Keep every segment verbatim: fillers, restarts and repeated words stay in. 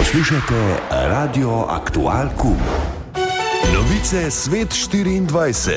Poslušajte Radio Aktual Kum. Novice Svet štiriindvajset.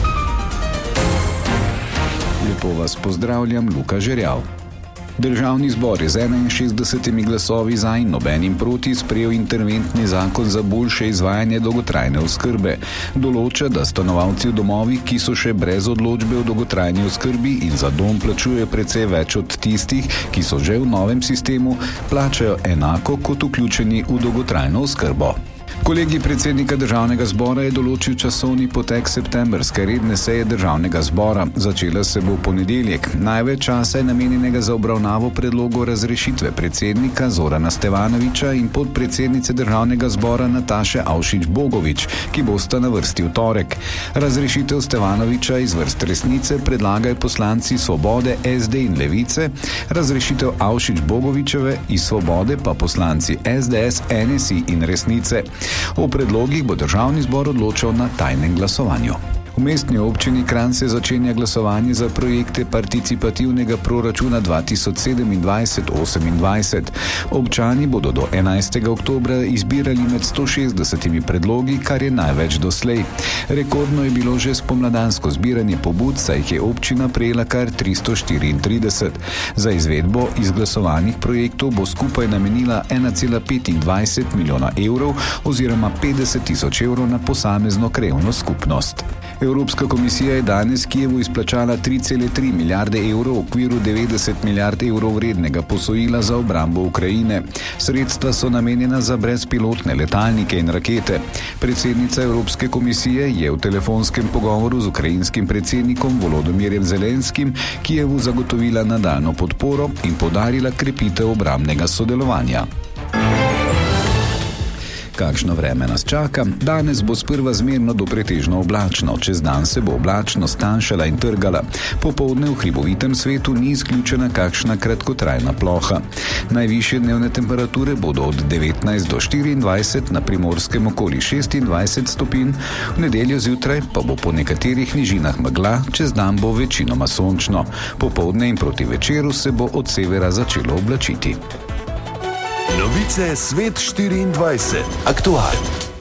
Lepo vas pozdravljam, Luka Žerjav. Državni zbor je z enainšestdesetimi glasovi za in nobenim proti sprejel interventni zakon za boljše izvajanje dolgotrajne oskrbe. Določa, da stanovalci v domovih, ki so še brez odločbe o dolgotrajni oskrbi in za dom plačujejo precej več od tistih, ki so že v novem sistemu, plačajo enako kot vključeni v dolgotrajno oskrbo. Kolegij predsednika državnega zbora je določil časovni potek septembrske redne seje državnega zbora. Začela se bo v ponedeljek. Največ časa je namenjenega za obravnavo predlogov razrešitve predsednika Zorana Stevanovića in podpredsednice državnega zbora Nataše Avšič Bogovič, ki bosta na vrsti v torek. Razrešitev Stevanovića iz vrst Resnice predlagajo poslanci Svobode, es de in Levice, razrešitev Avšič Bogovičeve iz Svobode pa poslanci es de es, en es i in Resnice. O predlogih bo državni zbor odločal na tajnem glasovanju. V mestni občini Kranj se začenja glasovanje za projekte participativnega proračuna dva tisoč sedemindvajset osemindvajset. Občani bodo do enajstega oktobra izbirali med sto šestdesetimi predlogi, kar je največ doslej. Rekordno je bilo že spomladansko zbiranje pobud, saj jih je občina prejela kar tristo štiriintrideset. Za izvedbo izglasovanih projektov bo skupaj namenila ena cela petindvajset milijona evrov oziroma petdeset tisoč evrov na posamezno krajevno skupnost. Evropska komisija je danes Kijevu izplačala tri cele tri milijarde evrov v okviru devetdeset milijard evrov vrednega posojila za obrambo Ukrajine. Sredstva so namenjena za brezpilotne letalnike in rakete. Predsednica Evropske komisije je v telefonskem pogovoru z ukrajinskim predsednikom Volodomirjem Zelenskim Kijevu zagotovila nadaljnjo podporo in poudarila krepitev obrambnega sodelovanja. Kakšno vreme nas čaka? Danes bo sprva zmerno do pretežno oblačno, čez dan se bo oblačnost tanjšala in trgala. Popoldne v hribovitem svetu ni izključena kakšna kratkotrajna ploha. Najvišje dnevne temperature bodo od devetnajst do štiriindvajset, na Primorskem okoli šestindvajset stopinj, v nedeljo zjutraj pa bo po nekaterih nižinah megla, čez dan bo večinoma sončno. Popoldne in proti večeru se bo od severa začelo oblačiti. Novice Svet štiriindvajset. Aktual.